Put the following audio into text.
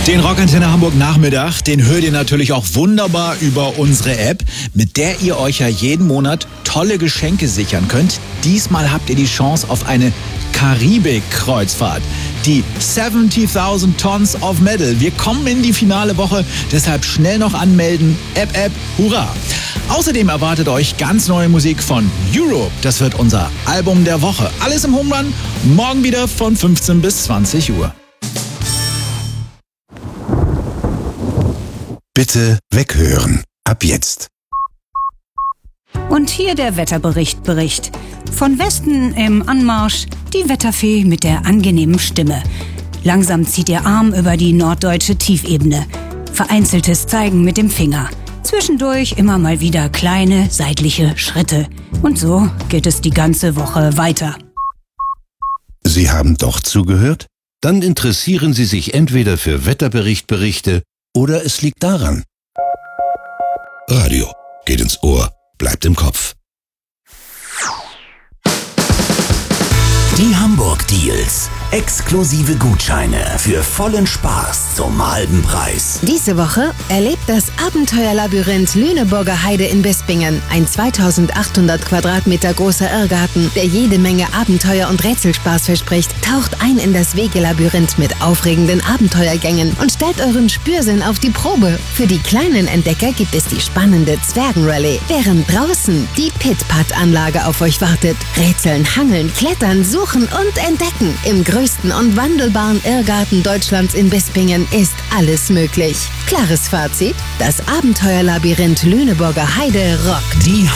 Den Rockantenne Hamburg Nachmittag, den hört ihr natürlich auch wunderbar über unsere App, mit der ihr euch ja jeden Monat tolle Geschenke sichern könnt. Diesmal habt ihr die Chance auf eine Karibik-Kreuzfahrt. Die 70.000 Tons of Metal. Wir kommen in die finale Woche, deshalb schnell noch anmelden. App, hurra! Außerdem erwartet euch ganz neue Musik von Europe. Das wird unser Album der Woche. Alles im Home Run, morgen wieder von 15 bis 20 Uhr. Bitte weghören. Ab jetzt. Und hier der Wetterbericht. Von Westen im Anmarsch die Wetterfee mit der angenehmen Stimme. Langsam zieht ihr Arm über die norddeutsche Tiefebene. Vereinzeltes Zeigen mit dem Finger. Zwischendurch immer mal wieder kleine seitliche Schritte. Und so geht es die ganze Woche weiter. Sie haben doch zugehört? Dann interessieren Sie sich entweder für Wetterberichte oder es liegt daran. Radio geht ins Ohr, bleibt im Kopf. Die Hamburg Deals. Exklusive Gutscheine für vollen Spaß zum halben Preis. Diese Woche erlebt das Abenteuerlabyrinth Lüneburger Heide in Bispingen. Ein 2800 Quadratmeter großer Irrgarten, der jede Menge Abenteuer und Rätselspaß verspricht. Taucht ein in das Wegelabyrinth mit aufregenden Abenteuergängen und stellt euren Spürsinn auf die Probe. Für die kleinen Entdecker gibt es die spannende Zwergenrallye, während draußen die Pit-Pat-Anlage auf euch wartet. Rätseln, hangeln, klettern, suchen und entdecken. Im größten und wandelbaren Irrgarten Deutschlands in Bispingen ist alles möglich. Klares Fazit: Das Abenteuerlabyrinth Lüneburger Heide rockt. Die